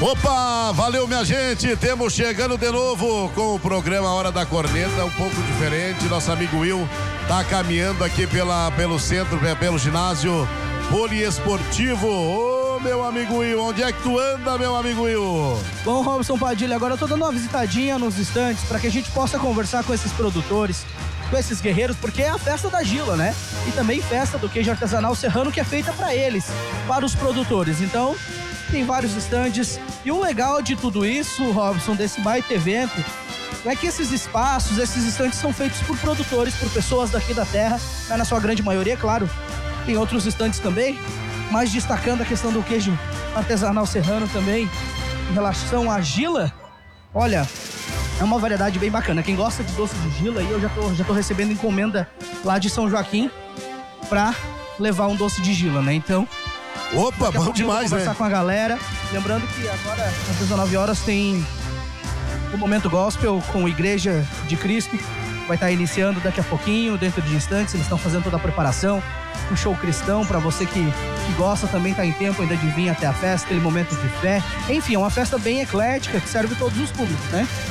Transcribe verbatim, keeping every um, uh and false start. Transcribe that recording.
Opa, valeu minha gente, temos chegando de novo com o programa Hora da Corneta, um pouco diferente. Nosso amigo Will tá caminhando aqui pela, pelo centro, pelo ginásio poliesportivo. Ô meu amigo Will, onde é que tu anda, meu amigo Will? Bom, Robson Padilha, agora eu tô dando uma visitadinha nos estantes para que a gente possa conversar com esses produtores, com esses guerreiros, porque é a festa da Gila, né? E também festa do queijo artesanal serrano, que é feita para eles, para os produtores. Então, tem vários estandes. E o legal de tudo isso, Robson, desse baita evento, é que esses espaços, esses estandes são feitos por produtores, por pessoas daqui da terra, né? Na sua grande maioria, claro. Tem outros estandes também, mas destacando a questão do queijo artesanal serrano também, em relação à Gila, olha, é uma variedade bem bacana. Quem gosta de doce de Gila, aí eu já tô, já tô recebendo encomenda lá de São Joaquim pra levar um doce de Gila, né? Então, opa, bom demais, né? Conversar com a galera. Lembrando que agora, às dezenove horas, tem o Momento Gospel com a Igreja de Cristo. Vai estar iniciando daqui a pouquinho, dentro de instantes. Eles estão fazendo toda a preparação. Um show cristão para você que, que gosta também, tá em tempo ainda de vir até a festa, aquele momento de fé. Enfim, é uma festa bem eclética que serve todos os públicos, né?